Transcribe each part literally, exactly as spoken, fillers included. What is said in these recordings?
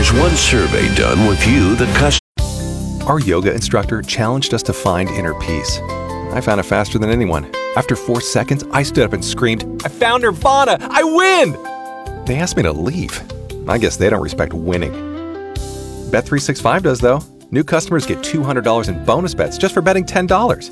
There's one survey done with you, the customer. Our yoga instructor challenged us to find inner peace. I found it faster than anyone. After four seconds, I stood up and screamed, "I found Nirvana! I win!" They asked me to leave. I guess they don't respect winning. Bet three sixty-five does, though. New customers get two hundred dollars in bonus bets just for betting ten dollars.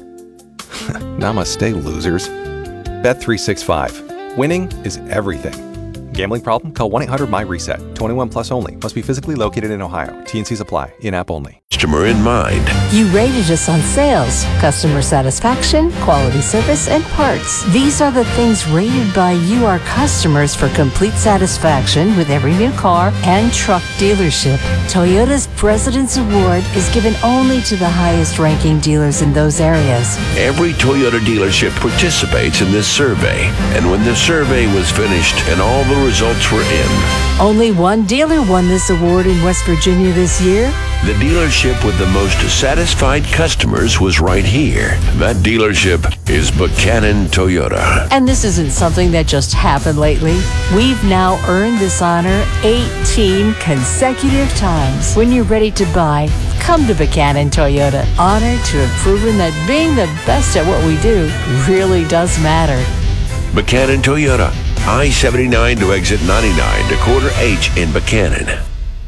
Namaste, losers. Bet three sixty-five. Winning is everything. Gambling problem? Call one eight hundred M Y reset. twenty-one plus only. Must be physically located in Ohio. T and Cs apply. In-app only. Customer in mind. You rated us on sales, customer satisfaction, quality service, and parts. These are the things rated by you, our customers, for complete satisfaction with every new car and truck dealership. Toyota's President's Award is given only to the highest-ranking dealers in those areas. Every Toyota dealership participates in this survey, and when the survey was finished and all the results were in, only one dealer won this award in West Virginia this year. The dealership with the most satisfied customers was right here. That dealership is Buchanan Toyota. And this isn't something that just happened lately. We've now earned this honor eighteen consecutive times. When you're ready to buy, come to Buchanan Toyota. Honored to have proven that being the best at what we do really does matter. Buchanan Toyota. I seventy-nine to exit ninety-nine to quarter H in Buchanan.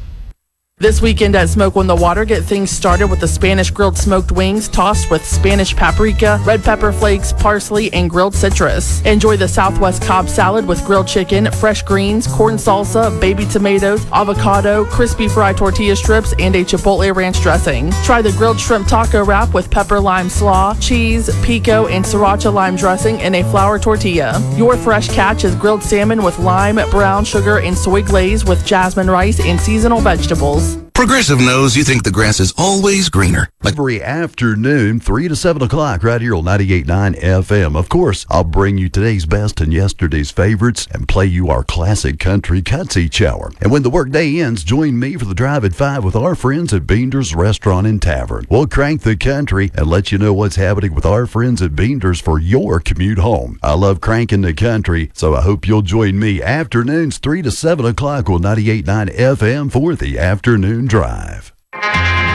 This weekend at Smoke on the Water, get things started with the Spanish grilled smoked wings tossed with Spanish paprika, red pepper flakes, parsley, and grilled citrus. Enjoy the Southwest Cobb salad with grilled chicken, fresh greens, corn salsa, baby tomatoes, avocado, crispy fried tortilla strips, and a Chipotle ranch dressing. Try the grilled shrimp taco wrap with pepper lime slaw, cheese, pico, and sriracha lime dressing in a flour tortilla. Your fresh catch is grilled salmon with lime, brown sugar, and soy glaze with jasmine rice and seasonal vegetables. Progressive knows you think the grass is always greener. Like every afternoon, three to seven o'clock, right here on ninety-eight point nine F M. Of course, I'll bring you today's best and yesterday's favorites and play you our classic country cuts each hour. And when the workday ends, join me for the drive at five with our friends at Beender's Restaurant and Tavern. We'll crank the country and let you know what's happening with our friends at Beender's for your commute home. I love cranking the country, so I hope you'll join me afternoons three to seven o'clock on ninety-eight point nine F M for the afternoon drive.